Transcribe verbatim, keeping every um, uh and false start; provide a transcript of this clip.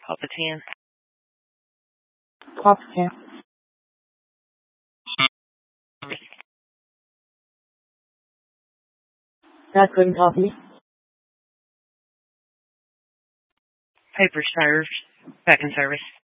Papa ten. Papa ten. I couldn't copy. Paper served. Back in service.